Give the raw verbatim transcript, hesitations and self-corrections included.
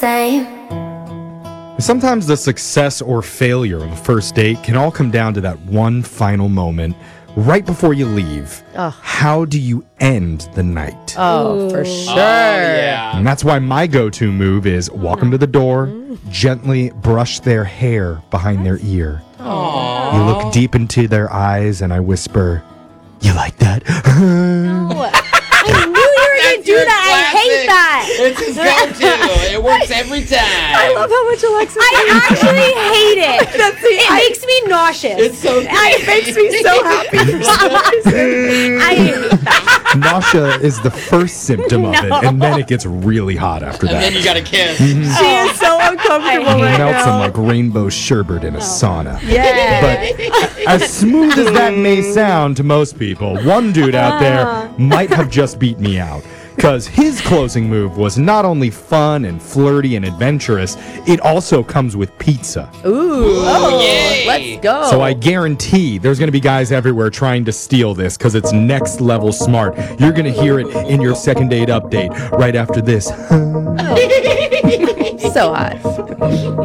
same. Sometimes the success or failure of a first date can all come down to that one final moment right before you leave. Ugh. How do you end the night? Oh, for sure. Oh, yeah. And that's why my go-to move is walk them to the door, gently brush their hair behind their ear. Aww. You look deep into their eyes and I whisper, "You like that?" I knew you were going to do your that. I hate classic. that. It's his go-to. It works every time. I love how much Alexis I actually hate it. That's the, it I, makes me nauseous. It's so I, it makes me so happy for some reason. I hate that. Nausea is the first symptom of No. it, and then it gets really hot after And that. then you got to kiss. She is so uncomfortable right Melts now. in like rainbow sherbet in a sauna. Yeah. But as smooth as that may sound to most people, one dude out there might have just beat me out. Because his closing move was not only fun and flirty and adventurous, it also comes with pizza. Ooh. Oh, yay. let's go. So I guarantee there's going to be guys everywhere trying to steal this because it's next level smart. You're going to hear it in your second date update right after this. So hot.